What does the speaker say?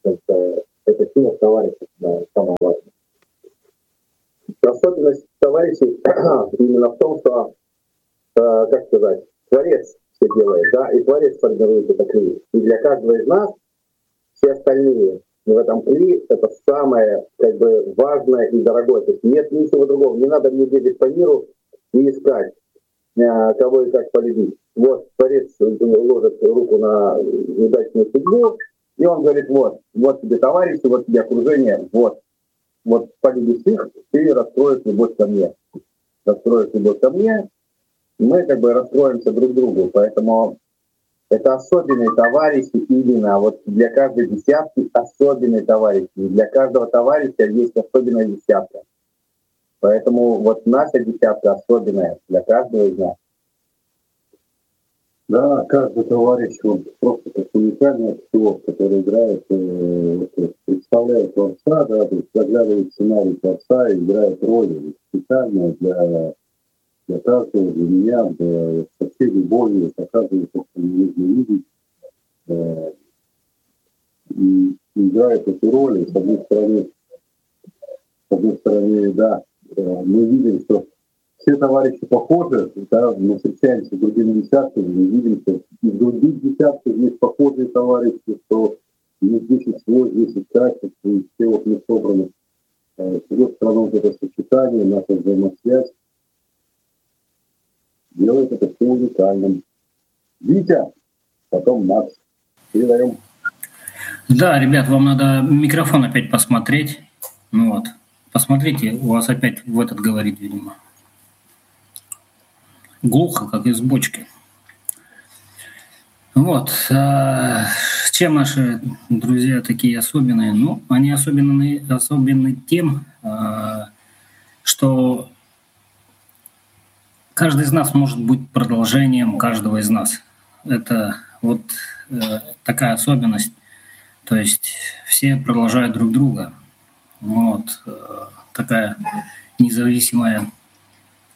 это сила товарищей, да, самое важное. Особенность товарищей именно в том, что, как сказать, Творец все делает, да, и Творец формирует это клей. И для каждого из нас все остальные в этом клей это самое как бы важное и дорогое. То есть нет ничего другого. Не надо мне бегать по миру и искать, кого и как полюбить. Вот Творец ложит руку на удачную судьбу, и он говорит, вот тебе товарищи, вот тебе окружение, вот полюбишь их, ты раскроешь любовь ко мне. Раскроешь любовь ко мне, мы как бы раскроемся друг другу. Поэтому это особенные товарищи именно. Вот для каждой десятки особенные товарищи. И для каждого товарища есть особенная десятка. Поэтому вот наша десятка особенная для каждого из нас. Да, каждый товарищ, он просто как уникальный актер, который играет, представляет Творца, да, то есть заглядывает в сценарий Творца и играет роль специально для каждого, для меня, со всей любовью, показывает то, что мне нужно видеть, и играет эту роль. И с одной стороны, да, мы видим, что все товарищи похожи, да, мы встречаемся с другими десятками, мы видим, что и в других десятках есть похожие товарищи, что есть 10 свой, 10 качеств, и все вот мы собраны. С другой стороны, вот это сочетание, наша взаимосвязь делает это все уникальным. Витя, потом Макс. Передаем. Да, ребят, вам надо микрофон опять посмотреть. Ну вот. Посмотрите, у вас опять в этот говорит, видимо. Глухо, как из бочки. Вот. Чем наши друзья такие особенные? Ну, они особенны тем, что каждый из нас может быть продолжением каждого из нас. Это вот такая особенность. То есть все продолжают друг друга. Вот. Такая независимая